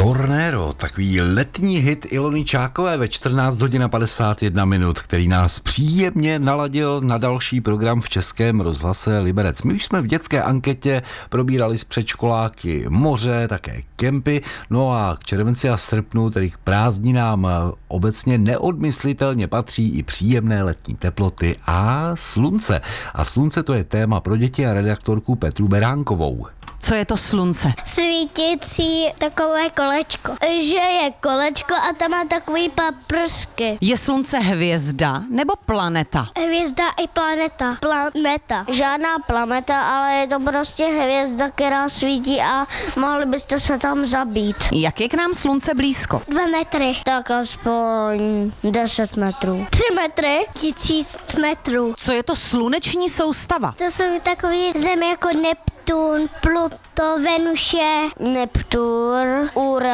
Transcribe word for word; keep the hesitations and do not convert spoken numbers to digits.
Tornado, takový letní hit Ilony Čákové ve čtrnáct hodin a padesát jedna minut, který nás příjemně naladil na další program v Českém rozhlase Liberec. My už jsme v dětské anketě probírali s předškoláky moře, také kempy, no a k červenci a srpnu, tedy k prázdninám obecně neodmyslitelně patří i příjemné letní teploty a slunce. A slunce to je téma pro děti a redaktorku Petru Beránkovou. Co je to slunce? Svítící takové kolečko. Že je kolečko a tam má takový paprsky. Je slunce hvězda nebo planeta? Hvězda i planeta. Planeta. Žádná planeta, ale je to prostě hvězda, která svítí a mohli byste se tam zabít. Jak je k nám slunce blízko? Dva metry. Tak aspoň deset metrů. Tři metry. Tisíc metrů. Co je to sluneční soustava? To jsou takové země jako Neptun, Pluto, Venuše, Neptun, Uran.